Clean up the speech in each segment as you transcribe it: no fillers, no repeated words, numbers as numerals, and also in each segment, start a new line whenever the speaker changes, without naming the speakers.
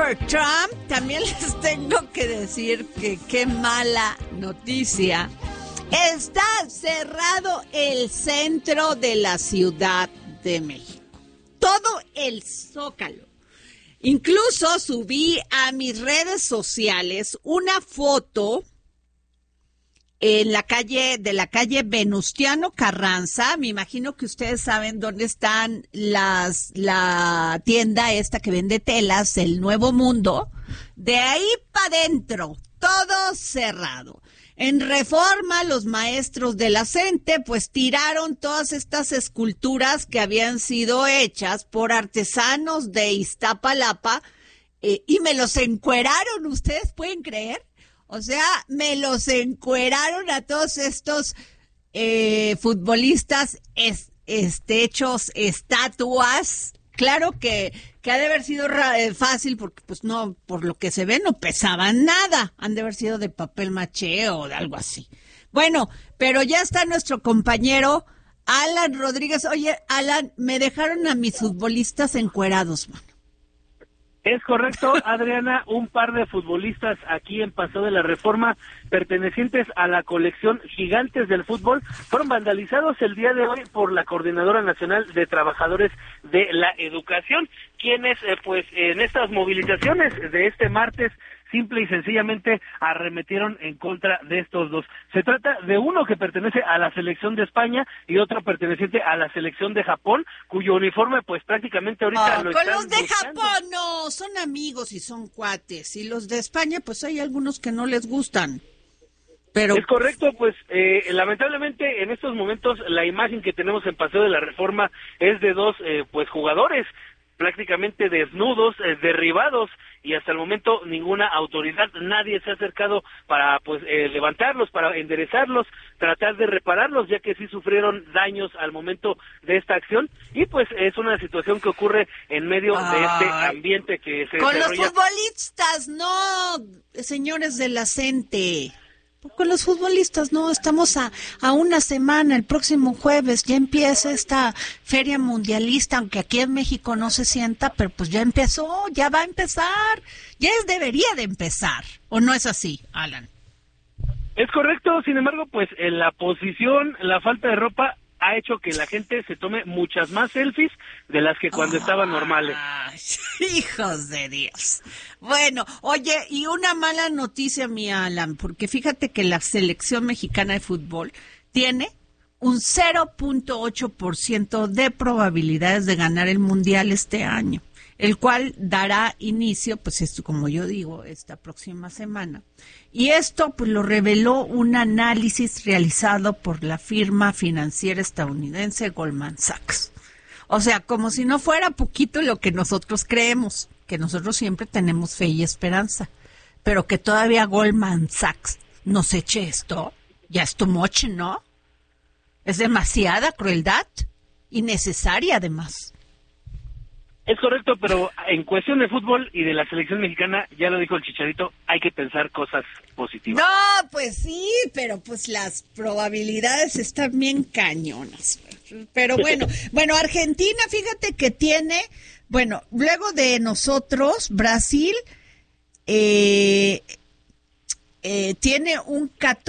por Trump, también les tengo que decir que qué mala noticia. Está cerrado el centro de la Ciudad de México. Todo el Zócalo. Incluso subí a mis redes sociales una foto en la calle Venustiano Carranza. Me imagino que ustedes saben dónde están la tienda esta que vende telas, el Nuevo Mundo. De ahí para adentro, todo cerrado. En Reforma, los maestros de la CENTE pues tiraron todas estas esculturas que habían sido hechas por artesanos de Iztapalapa y me los encueraron, ¿ustedes pueden creer? O sea, me los encueraron a todos estos futbolistas hechos estatuas. Claro que ha de haber sido fácil porque pues no, por lo que se ve no pesaban nada. Han de haber sido de papel maché o de algo así. Bueno, pero ya está nuestro compañero Alan Rodríguez. Oye, Alan, me dejaron a mis futbolistas encuerados, mano.
Es correcto, Adriana, un par de futbolistas aquí en Paseo de la Reforma pertenecientes a la colección Gigantes del Fútbol fueron vandalizados el día de hoy por la Coordinadora Nacional de Trabajadores de la Educación, quienes pues en estas movilizaciones de este martes simple y sencillamente arremetieron en contra de estos dos. Se trata de uno que pertenece a la selección de España y otro perteneciente a la selección de Japón, cuyo uniforme pues prácticamente ahorita lo están
con los de
buscando.
Japón no, son amigos y son cuates, y los de España pues hay algunos que no les gustan. Pero
es correcto, pues lamentablemente en estos momentos la imagen que tenemos en Paseo de la Reforma es de dos pues jugadores prácticamente desnudos, derribados, y hasta el momento ninguna autoridad, nadie se ha acercado para pues levantarlos, para enderezarlos, tratar de repararlos, ya que sí sufrieron daños al momento de esta acción, y pues es una situación que ocurre en medio de este ambiente que se
con
desarrolla.
Los futbolistas, no, señores de la CENTE. Con los futbolistas, no, estamos a una semana, el próximo jueves ya empieza esta feria mundialista, aunque aquí en México no se sienta, pero pues ya empezó, ya va a empezar, debería de empezar, ¿o no es así, Alan?
Es correcto, sin embargo, pues en la posición, la falta de ropa ha hecho que la gente se tome muchas más selfies de las que cuando estaban normales.
Hijos de Dios. Bueno, oye, y una mala noticia, mi Alan, porque fíjate que la selección mexicana de fútbol tiene un 0.8% de probabilidades de ganar el Mundial este año, el cual dará inicio, pues esto, como yo digo, esta próxima semana. Y esto pues lo reveló un análisis realizado por la firma financiera estadounidense Goldman Sachs. O sea, como si no fuera poquito lo que nosotros creemos, que nosotros siempre tenemos fe y esperanza, pero que todavía Goldman Sachs nos eche esto, ya es too much, ¿no? Es demasiada crueldad, innecesaria además.
Es correcto, pero en cuestión de fútbol y de la selección mexicana, ya lo dijo el Chicharito, hay que pensar cosas positivas.
No, pues sí, pero pues las probabilidades están bien cañonas. Pero bueno, Argentina, fíjate que tiene, luego de nosotros, Brasil tiene un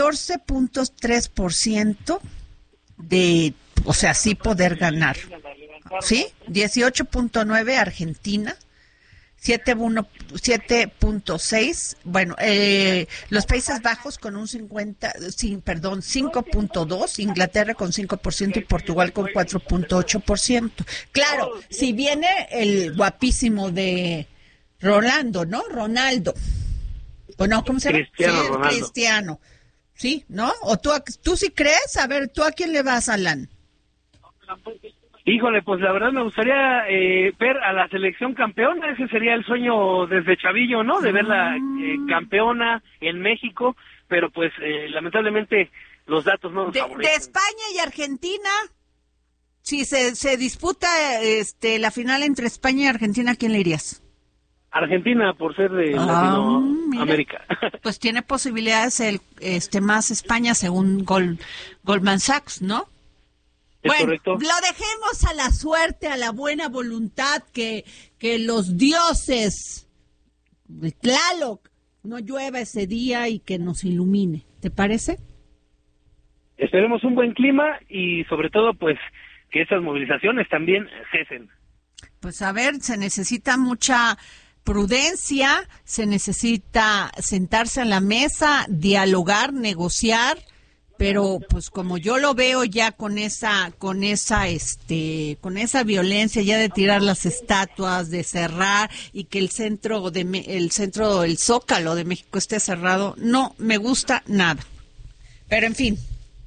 14.3% de, o sea, sí poder ganar. ¿Sí? 18.9 Argentina, 7.6, los Países Bajos con un 5.2, Inglaterra con 5% y Portugal con 4.8%. Claro, si viene el guapísimo de Ronaldo, bueno, ¿cómo se llama? Cristiano. Sí, ¿no? ¿O tú sí crees? A ver, ¿tú a quién le vas, Alan?
Híjole, pues la verdad me gustaría ver a la selección campeona, ese sería el sueño desde chavillo, ¿no? De verla campeona en México, pero pues lamentablemente los datos no nos favorecen.
De España y Argentina, si se disputa la final entre España y Argentina, ¿a quién le irías?
Argentina, por ser de Latinoamérica.
Pues tiene posibilidades más España según Goldman Sachs, ¿no? Bueno,
correcto.
Lo dejemos a la suerte, a la buena voluntad que los dioses el Tlaloc no llueva ese día y que nos ilumine. ¿Te parece?
Esperemos un buen clima y sobre todo pues que esas movilizaciones también cesen.
Pues a ver, se necesita mucha prudencia, se necesita sentarse a la mesa, dialogar, negociar, pero pues como yo lo veo ya con esa violencia ya de tirar las estatuas, de cerrar y que el Zócalo de México esté cerrado, no me gusta nada. Pero en fin.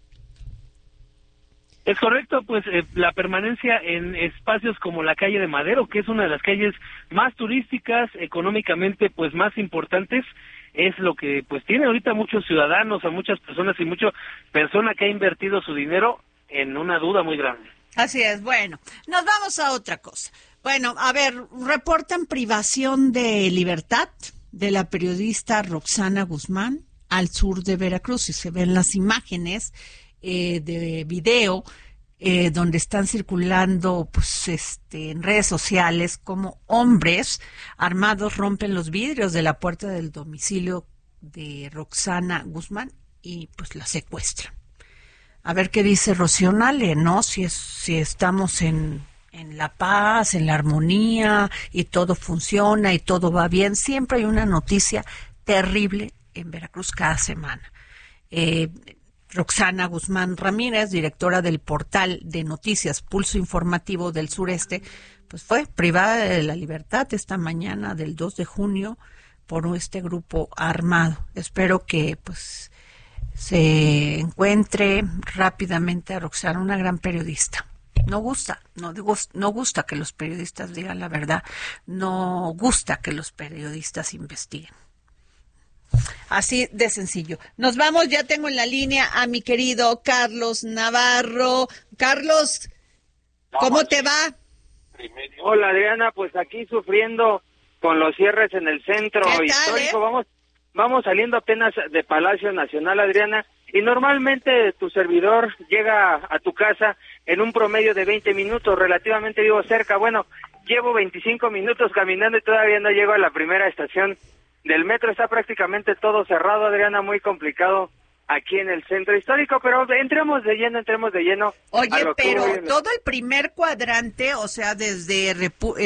Es correcto, pues la permanencia en espacios como la calle de Madero, que es una de las calles más turísticas, económicamente pues más importantes, es lo que pues tiene ahorita muchos ciudadanos, a muchas personas y mucha persona que ha invertido su dinero en una duda muy grande.
Así es, bueno, nos vamos a otra cosa. Bueno, a ver, reportan privación de libertad de la periodista Roxana Guzmán al sur de Veracruz, y se ven las imágenes de video donde están circulando pues en redes sociales como hombres armados rompen los vidrios de la puerta del domicilio de Roxana Guzmán y pues la secuestran. A ver qué dice Rocío Nale, ¿no? Si estamos en la paz, en la armonía y todo funciona y todo va bien. Siempre hay una noticia terrible en Veracruz cada semana. Roxana Guzmán Ramírez, directora del portal de noticias Pulso Informativo del Sureste, pues fue privada de la libertad esta mañana del 2 de junio por este grupo armado. Espero que pues se encuentre rápidamente a Roxana, una gran periodista. No gusta que los periodistas digan la verdad, no gusta que los periodistas investiguen. Así de sencillo. Nos vamos, ya tengo en la línea a mi querido Carlos Navarro. Carlos, ¿cómo te va?
Hola Adriana, pues aquí sufriendo con los cierres en el centro histórico. Vamos saliendo apenas de Palacio Nacional, Adriana, y normalmente tu servidor llega a tu casa en un promedio de 20 minutos, relativamente vivo cerca. Bueno, llevo 25 minutos caminando y todavía no llego a la primera estación del metro. Está prácticamente todo cerrado, Adriana, muy complicado aquí en el centro histórico, pero entremos de lleno.
Oye, pero todo el primer cuadrante, o sea, desde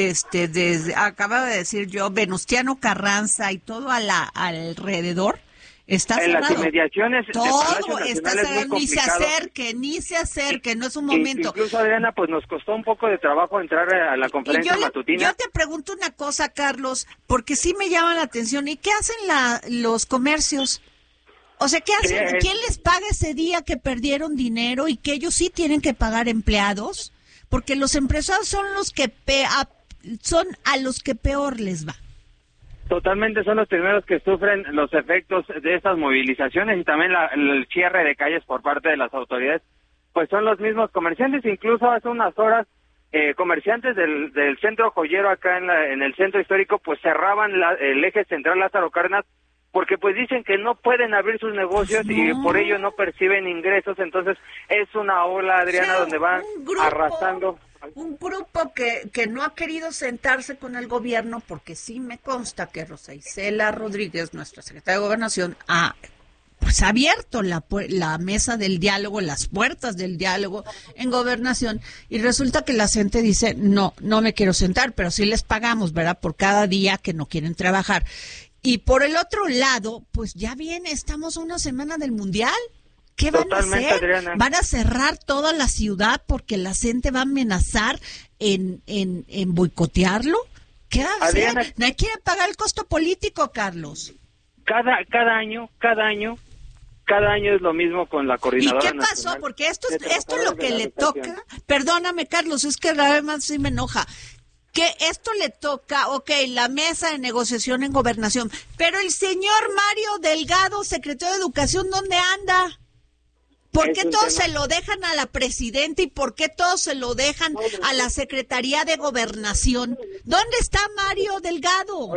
acaba de decir yo, Venustiano Carranza y todo alrededor, está cerrado.
En las inmediaciones
todo está cerrado, ni se acerque, no es un momento.
Incluso, Adriana, pues nos costó un poco de trabajo entrar a la conferencia matutina.
Yo te pregunto una cosa, Carlos, porque sí me llama la atención. ¿Y qué hacen los comercios? O sea, ¿qué hacen? ¿Quién les paga ese día que perdieron dinero y que ellos sí tienen que pagar empleados? Porque los empresarios son los que son a los que peor les va.
Totalmente, son los primeros que sufren los efectos de estas movilizaciones y también el cierre de calles por parte de las autoridades, pues son los mismos comerciantes. Incluso hace unas horas comerciantes del centro joyero acá en el centro histórico pues cerraban el eje central Lázaro Cárdenas porque pues dicen que no pueden abrir sus negocios y por ello no perciben ingresos. Entonces es una ola, Adriana, donde van arrastrando.
Un grupo que no ha querido sentarse con el gobierno, porque sí me consta que Rosa Isela Rodríguez, nuestra secretaria de Gobernación, ha abierto la mesa del diálogo, las puertas del diálogo en Gobernación, y resulta que la gente dice, no me quiero sentar, pero sí les pagamos, ¿verdad?, por cada día que no quieren trabajar. Y por el otro lado, pues ya viene, estamos a una semana del Mundial. ¿Qué van a hacer? Adriana. ¿Van a cerrar toda la ciudad porque la gente va a amenazar en boicotearlo? ¿Qué va a hacer? ¿No quiere pagar el costo político, Carlos?
Cada año es lo mismo con la coordinadora.
¿Y qué pasó? Porque esto es lo que le toca. Perdóname, Carlos, es que además sí me enoja. Que esto le toca, la mesa de negociación en Gobernación, pero el señor Mario Delgado, secretario de Educación, ¿dónde anda? ¿Por qué todos se lo dejan a la presidenta y por qué todos se lo dejan a la Secretaría de Gobernación? ¿Dónde está Mario Delgado?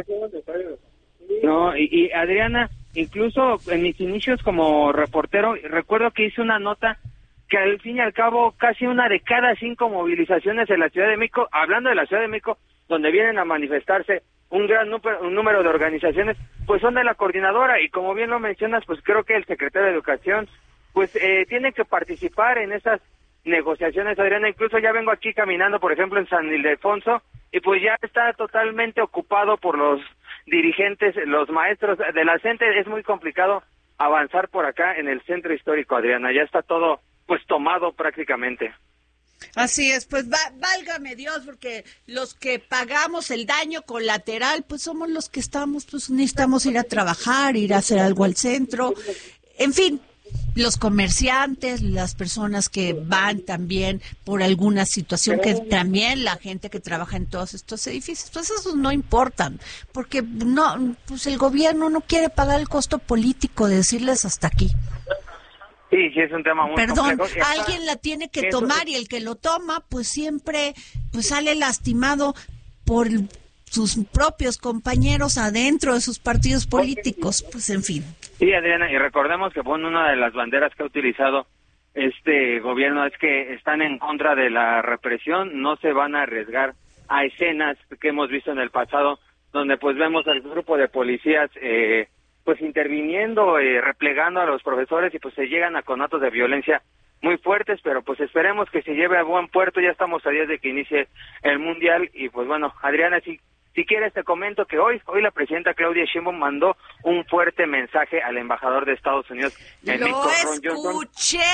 No, y Adriana, incluso en mis inicios como reportero, recuerdo que hice una nota que al fin y al cabo casi una de cada 5 movilizaciones en la Ciudad de México, hablando de la Ciudad de México, donde vienen a manifestarse un gran número de organizaciones, pues son de la coordinadora, y como bien lo mencionas, pues creo que el secretario de Educación, pues tiene que participar en esas negociaciones, Adriana. Incluso ya vengo aquí caminando, por ejemplo, en San Ildefonso, y pues ya está totalmente ocupado por los dirigentes, los maestros de la CENTE. Es muy complicado avanzar por acá en el centro histórico, Adriana, ya está todo pues tomado prácticamente.
Así es, pues válgame Dios, porque los que pagamos el daño colateral, pues somos los que estamos, pues necesitamos ir a trabajar, ir a hacer algo al centro, en fin, los comerciantes, las personas que van también por alguna situación, que también la gente que trabaja en todos estos edificios, pues esos no importan, porque no, pues el gobierno no quiere pagar el costo político de decirles hasta aquí.
Sí, es un tema muy complejo.
Alguien la tiene que tomar, y el que lo toma, pues siempre pues sale lastimado por sus propios compañeros adentro de sus partidos políticos, pues en fin.
Sí, Adriana, y recordemos que una de las banderas que ha utilizado este gobierno es que están en contra de la represión, no se van a arriesgar a escenas que hemos visto en el pasado, donde pues vemos al grupo de policías pues interviniendo, replegando a los profesores, y pues se llegan a conatos de violencia muy fuertes, pero pues esperemos que se lleve a buen puerto. Ya estamos a días de que inicie el Mundial, y pues bueno, Adriana, si quieres te comento que hoy la presidenta Claudia Sheinbaum mandó un fuerte mensaje al embajador de Estados Unidos en México, Ron Johnson.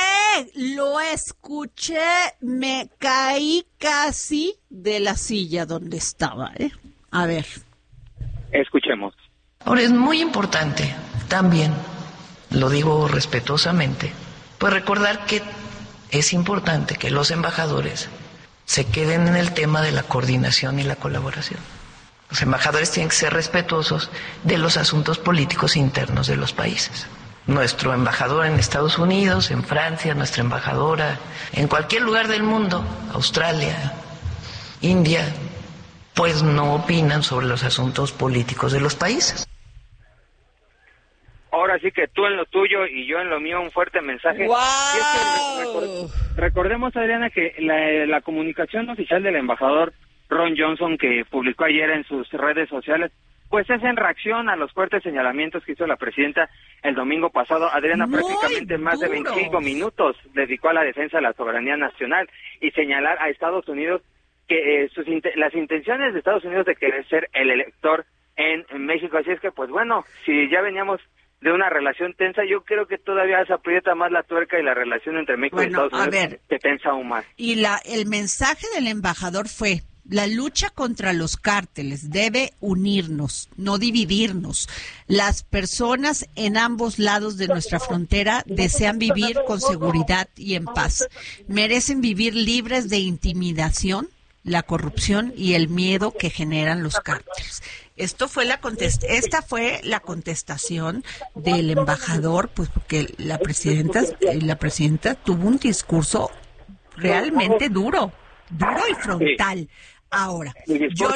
Lo escuché, me caí casi de la silla donde estaba, A ver.
Escuchemos.
Ahora, es muy importante también, lo digo respetuosamente, pues recordar que es importante que los embajadores se queden en el tema de la coordinación y la colaboración. Los embajadores tienen que ser respetuosos de los asuntos políticos internos de los países. Nuestro embajador en Estados Unidos, en Francia, nuestra embajadora en cualquier lugar del mundo, Australia, India, pues no opinan sobre los asuntos políticos de los países.
Ahora sí que tú en lo tuyo y yo en lo mío, un fuerte mensaje.
¡Wow!
Y es que recordemos, Adriana, que la comunicación oficial del embajador Ron Johnson, que publicó ayer en sus redes sociales, pues es en reacción a los fuertes señalamientos que hizo la presidenta el domingo pasado. Adriana, prácticamente más de 25 minutos dedicó a la defensa de la soberanía nacional y señalar a Estados Unidos que las intenciones de Estados Unidos de querer ser el elector en México. Así es que, pues bueno, si ya veníamos de una relación tensa, yo creo que todavía se aprieta más la tuerca, y la relación entre México y Estados Unidos se tensa aún más.
Y el mensaje del embajador fue: la lucha contra los cárteles debe unirnos, no dividirnos. Las personas en ambos lados de nuestra frontera desean vivir con seguridad y en paz. Merecen vivir libres de intimidación, la corrupción y el miedo que generan los cárteles. Esta fue la contestación del embajador, pues porque la presidenta tuvo un discurso realmente duro y frontal. Sí. Ahora, yo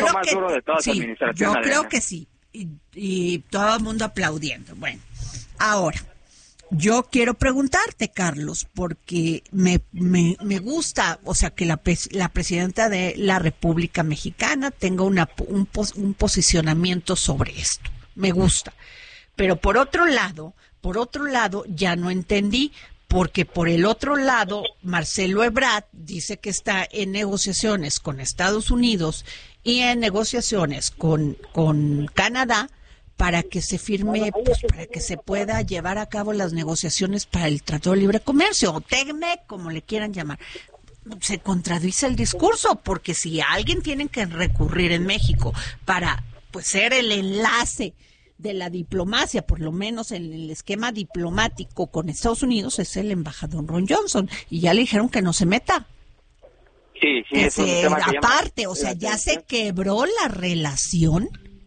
creo que sí, y todo el mundo aplaudiendo. Bueno, ahora, yo quiero preguntarte, Carlos, porque me gusta, o sea, que la presidenta de la República Mexicana tenga un posicionamiento sobre esto. Me gusta. Pero por otro lado, ya no entendí, porque por el otro lado, Marcelo Ebrard dice que está en negociaciones con Estados Unidos y en negociaciones con Canadá para que se firme, pues para que se pueda llevar a cabo las negociaciones para el Tratado de Libre Comercio, o TECMEC, como le quieran llamar. Se contradice el discurso, porque si alguien tiene que recurrir en México para pues ser el enlace de la diplomacia, por lo menos en el esquema diplomático con Estados Unidos, es el embajador Ron Johnson, y ya le dijeron que no se meta.
Sí, es un tema que
aparte, o sea, ya se quebró la relación.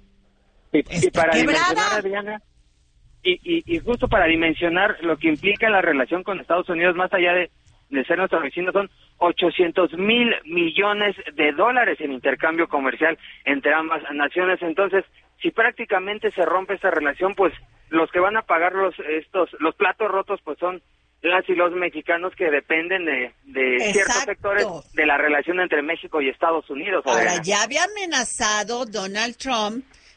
Y para dimensionar, Adriana, y justo para dimensionar lo que implica la relación con Estados Unidos, más allá de ser nuestro vecino, son 800,000 millones de dólares en intercambio comercial entre ambas naciones. Entonces, si prácticamente se rompe esta relación, pues los que van a pagar los platos rotos, pues son las y los mexicanos que dependen de ciertos sectores de la relación entre México y Estados Unidos.
Ahora, ya había amenazado Donald Trump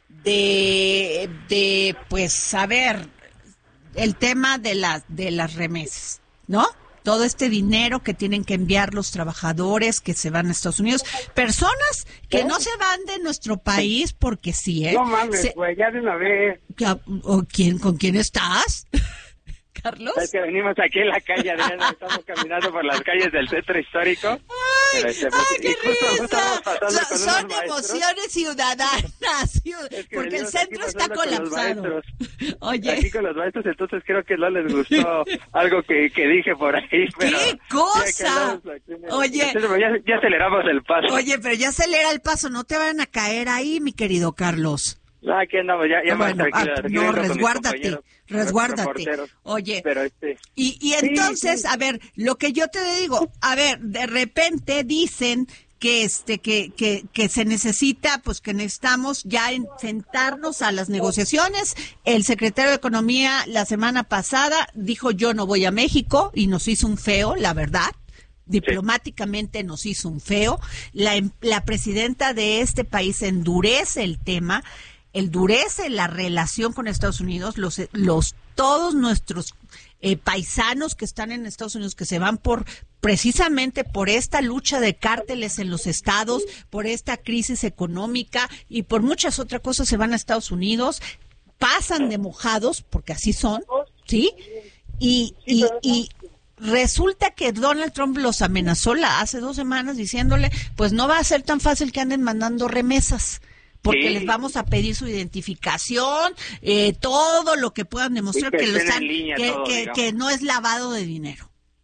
pues, a ver, el tema de las remesas, ¿no? Todo este dinero que tienen que enviar los trabajadores que se van a Estados Unidos, personas que no se van de nuestro país porque sí, ¿eh?
No mames, güey, ya de una vez.
¿Con quién estás? ¿Carlos?
Es que venimos aquí en la calle, Adriana, estamos caminando por las calles del centro histórico.
¡Ay, qué risa! Son emociones ciudadanas, porque el centro está colapsado.
Oye. Aquí con los maestros, entonces creo que no les gustó algo que dije por ahí. Pero
¡qué cosa! Oye.
Entonces, ya aceleramos el paso.
Oye, pero ya acelera el paso, no te van a caer ahí, mi querido Carlos.
No, aquí andamos, ya
bueno, no, resguárdate. Oye,
pero
y entonces, sí. A ver, lo que yo te digo, a ver, de repente dicen que se necesita, pues que necesitamos ya sentarnos a las negociaciones. El secretario de Economía la semana pasada dijo yo no voy a México y nos hizo un feo, la verdad. Diplomáticamente nos hizo un feo. La presidenta de este país endurece el tema, endurece la relación con Estados Unidos, todos nuestros paisanos que están en Estados Unidos, que se van precisamente por esta lucha de cárteles en los estados, por esta crisis económica y por muchas otras cosas, se van a Estados Unidos, pasan de mojados, porque así son, ¿sí? Y resulta que Donald Trump los amenazó hace 2 semanas diciéndole, pues no va a ser tan fácil que anden mandando remesas, porque les vamos a pedir su identificación, todo lo que puedan demostrar que no es lavado de dinero.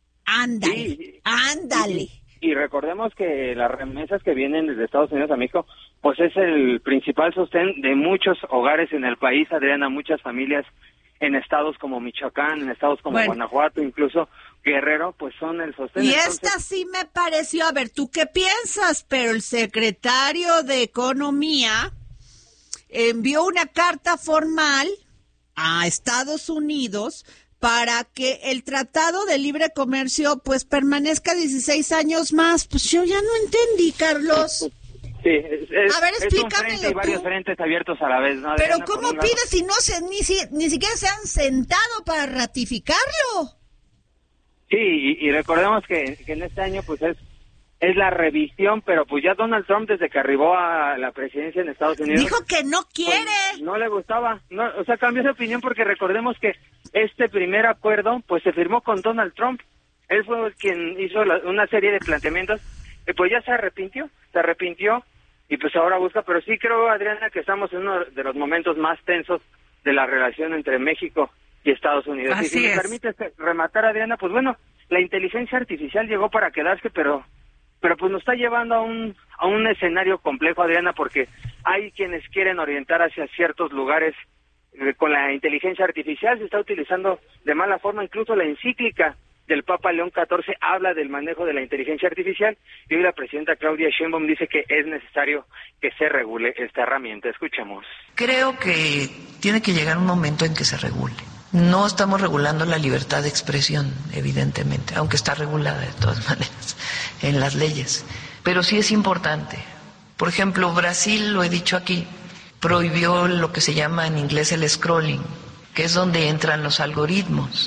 Ándale.
Y recordemos que las remesas que vienen desde Estados Unidos a México, pues es el principal sostén de muchos hogares en el país, Adriana, muchas familias en estados como Michoacán, en estados como Guanajuato, incluso Guerrero, pues son el sostén.
Y esta sí me pareció, a ver, ¿tú qué piensas? Pero el secretario de Economía envió una carta formal a Estados Unidos para que el Tratado de Libre Comercio pues permanezca 16 años más. Pues yo ya no entendí, Carlos.
Sí,
a ver, explícamelo.
Hay varios frentes abiertos a la vez, ¿no?
Pero Adriana, ¿cómo pides si no ni siquiera se han sentado para ratificarlo?
Sí, y recordemos que en este año pues es la revisión, pero pues ya Donald Trump desde que arribó a la presidencia en Estados Unidos
dijo que no quiere.
Pues, no le gustaba, cambió de opinión porque recordemos que este primer acuerdo pues se firmó con Donald Trump. Él fue quien hizo una serie de planteamientos y pues ya se arrepintió y pues ahora busca, pero sí creo, Adriana, que estamos en uno de los momentos más tensos de la relación entre México y Estados Unidos.
Así
y si me permites rematar, Adriana, pues bueno, la inteligencia artificial llegó para quedarse, pero pues nos está llevando a un escenario complejo, Adriana, porque hay quienes quieren orientar hacia ciertos lugares con la inteligencia artificial. Se está utilizando de mala forma, incluso la encíclica del Papa León XIV habla del manejo de la inteligencia artificial y hoy la presidenta Claudia Sheinbaum dice que es necesario que se regule esta herramienta. Escuchemos.
Creo que tiene que llegar un momento en que se regule. No estamos regulando la libertad de expresión, evidentemente, aunque está regulada de todas maneras en las leyes. Pero sí es importante. Por ejemplo, Brasil, lo he dicho aquí, prohibió lo que se llama en inglés el scrolling, que es donde entran los algoritmos.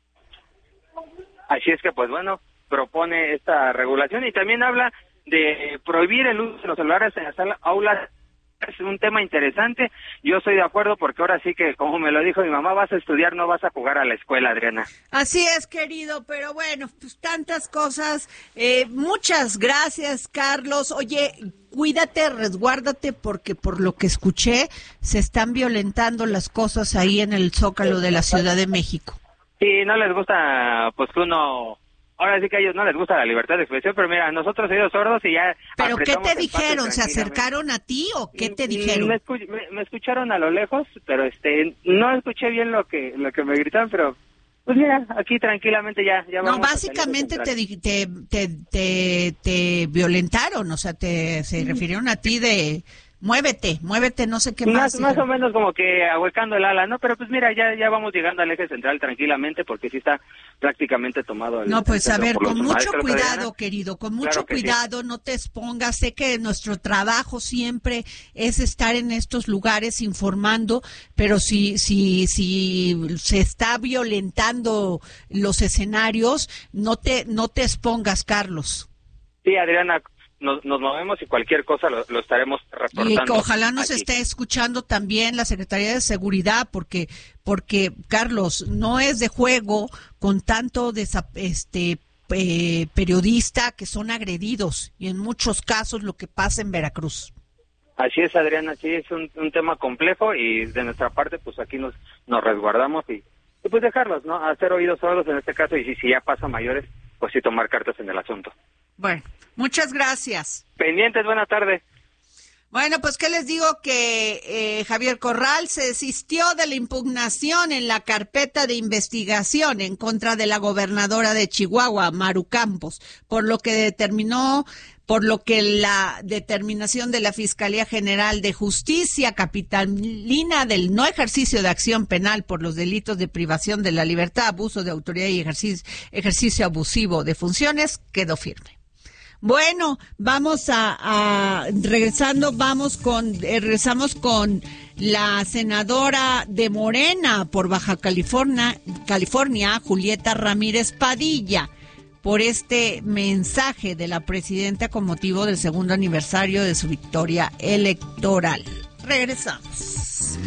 Así es que, pues bueno, propone esta regulación y también habla de prohibir el uso de los celulares en las aulas. Es un tema interesante. Yo estoy de acuerdo porque ahora sí que, como me lo dijo mi mamá, vas a estudiar, no vas a jugar a la escuela, Adriana.
Así es, querido, pero bueno, pues tantas cosas. Muchas gracias, Carlos. Oye, cuídate, resguárdate, porque por lo que escuché, se están violentando las cosas ahí en el Zócalo de la Ciudad de México.
Sí, no les gusta, pues que uno... Ahora sí que a ellos no les gusta la libertad de expresión, pero mira, nosotros oídos sordos y ya...
¿Pero qué te dijeron? ¿Se acercaron a ti o qué te dijeron?
Me escucharon a lo lejos, pero no escuché bien lo que me gritaron, pero pues mira, aquí tranquilamente ya vamos.
No, básicamente te violentaron, o sea, se refirieron a ti de Muévete, no sé qué más.
Más o menos como que ahuecando el ala, ¿no? Pero pues mira, ya vamos llegando al eje central tranquilamente porque sí está prácticamente tomado.
No, pues a ver, con mucho cuidado, querido, con mucho cuidado, no te expongas. Sé que nuestro trabajo siempre es estar en estos lugares informando, pero si se está violentando los escenarios, no te expongas, Carlos.
Sí, Adriana, nos movemos y cualquier cosa lo estaremos reportando.
Y que ojalá nos esté escuchando también la Secretaría de Seguridad, porque Carlos, no es de juego con tanto periodista que son agredidos, y en muchos casos lo que pasa en Veracruz.
Así es, Adriana, sí, es un tema complejo y de nuestra parte, pues aquí nos resguardamos y pues dejarlos, ¿no? Hacer oídos sordos en este caso, y si ya pasa mayores, pues sí tomar cartas en el asunto.
Bueno, muchas gracias.
Pendientes, buena tarde.
Bueno, pues qué les digo que Javier Corral se desistió de la impugnación en la carpeta de investigación en contra de la gobernadora de Chihuahua, Maru Campos, por lo que la determinación de la Fiscalía General de Justicia Capitalina del no ejercicio de acción penal por los delitos de privación de la libertad, abuso de autoridad y ejercicio abusivo de funciones quedó firme. Bueno, regresamos con la senadora de Morena por Baja California, Julieta Ramírez Padilla, por este mensaje de la presidenta con motivo del 2º aniversario de su victoria electoral. Regresamos.